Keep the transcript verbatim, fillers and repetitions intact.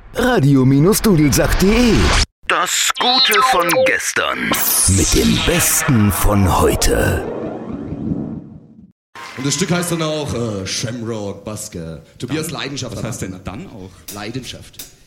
radio-dudelsack punkt de. Das Gute von gestern mit dem Besten von heute. Und das Stück heißt dann auch äh, Shamrock Basker. Tobias Dann, Leidenschaft. Was heißt denn dann auch? Leidenschaft.